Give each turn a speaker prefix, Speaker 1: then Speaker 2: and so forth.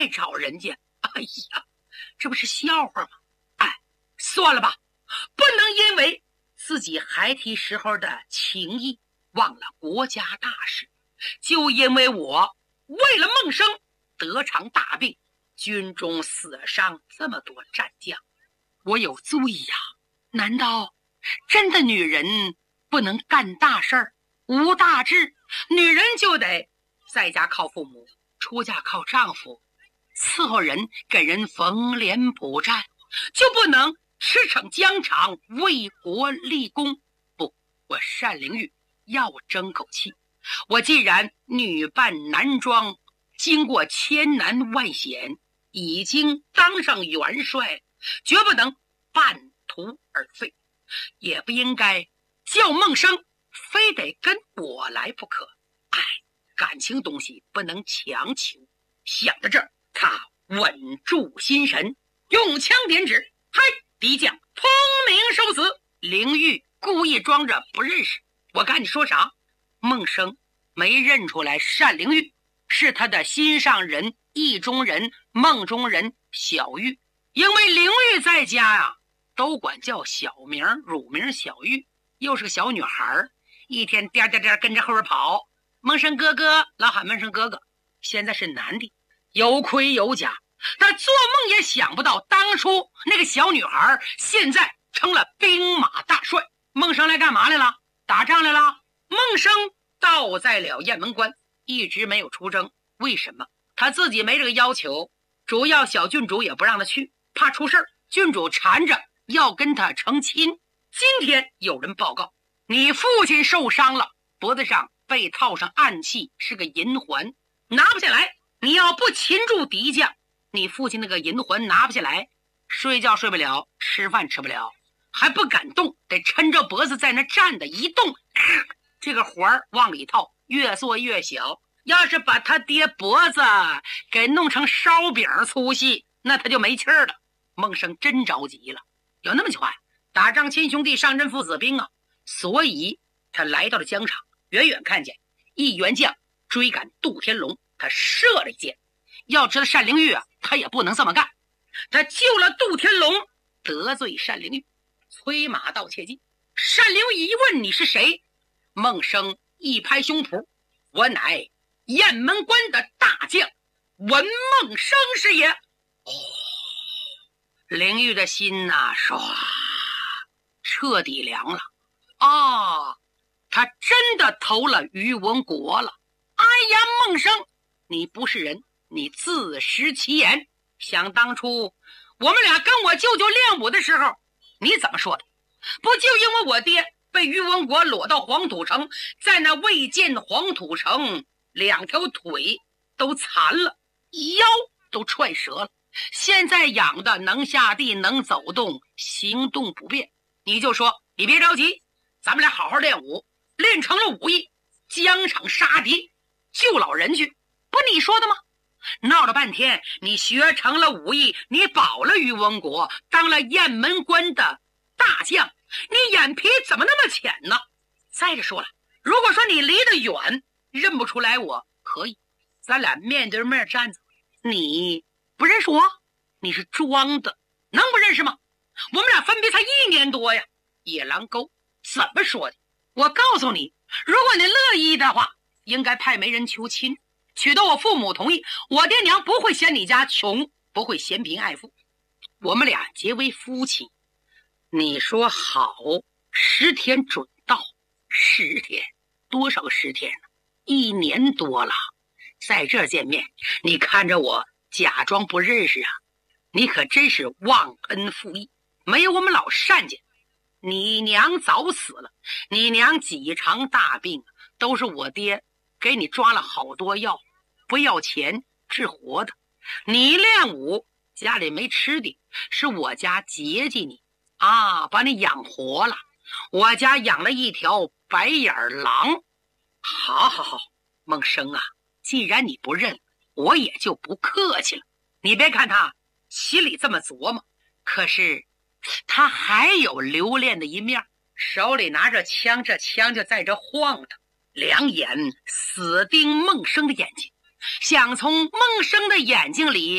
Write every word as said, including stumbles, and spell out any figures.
Speaker 1: 找人家。哎呀，这不是笑话吗？哎，算了吧，不能因为自己孩提时候的情谊忘了国家大事，就因为我为了孟生得场大病，军中死伤这么多战将，我有罪呀！难道真的女人不能干大事儿，无大志？女人就得在家靠父母，出嫁靠丈夫，伺候人，给人缝帘补战，就不能驰骋疆场，为国立功？不，我单灵玉要争口气。我既然女扮男装，经过千难万险，已经当上元帅，绝不能半途而废，也不应该叫孟生非得跟我来不可。哎，感情东西不能强求。想到这儿，他稳住心神，用枪点指：嗨，敌将通明受死！灵玉故意装着不认识。我看你说啥？孟生没认出来单灵玉是他的心上人、意中人、梦中人小玉，因为灵玉在家啊，都管叫小名，乳名小玉，又是个小女孩，一天颠颠颠跟着后边跑，孟生哥哥，老喊孟生哥哥。现在是男的，有盔有甲，他做梦也想不到，当初那个小女孩现在成了兵马大帅。孟生来干嘛来了？打仗来了。孟生到在了雁门关，一直没有出征。为什么？他自己没这个要求，主要小郡主也不让他去，怕出事儿。郡主缠着要跟他成亲。今天有人报告，你父亲受伤了，脖子上被套上暗器，是个银环，拿不下来。你要不擒住敌将，你父亲那个银环拿不下来，睡觉睡不了，吃饭吃不了，还不敢动，得抻着脖子在那站着，一动这个环往里套，越做越小。要是把他爹脖子给弄成烧饼粗细，那他就没气儿了。孟生真着急了，有那么句话呀，打仗亲兄弟，上阵父子兵啊。所以他来到了疆场，远远看见一员将追赶杜天龙，他射了一箭。要知道单灵玉啊，他也不能这么干，他救了杜天龙，得罪单灵玉，催马到切近。单灵玉一问你是谁，孟生一拍胸脯，我乃雁门关的大将文孟生是也。哦，灵玉的心呐、啊，唰，彻底凉了。啊，他真的投了于文国了。哎呀，孟生，你不是人，你自食其言。想当初我们俩跟我舅舅练武的时候，你怎么说的？不就因为我爹被于文国裸到黄土城，在那未见黄土城，两条腿都残了，腰都踹折了，现在养的能下地能走动，行动不便。你就说你别着急，咱们俩好好练武，练成了武艺，疆场杀敌救老人去，不你说的吗？闹了半天，你学成了武艺，你保了于文国，当了雁门关的大将，你眼皮怎么那么浅呢？再者说了，如果说你离得远，认不出来我，可以，咱俩面对面站着。你不认识我，你是装的，能不认识吗？我们俩分别才一年多呀。野狼沟怎么说的？我告诉你，如果你乐意的话，应该派媒人求亲，取得我父母同意，我爹娘不会嫌你家穷，不会嫌贫爱富，我们俩结为夫妻。你说好，十天准到。十天？多少个十天呢？一年多了，在这儿见面，你看着我假装不认识啊？你可真是忘恩负义，没有我们老单家，你娘早死了，你娘几场大病，都是我爹给你抓了好多药，不要钱治活的。你练武家里没吃的，是我家接济你啊，把你养活了。我家养了一条白眼狼。好好好，孟生啊，既然你不认，我也就不客气了。你别看他心里这么琢磨，可是他还有留恋的一面，手里拿着枪，这枪就在这晃着，两眼死盯孟生的眼睛。 想从孟生的眼睛里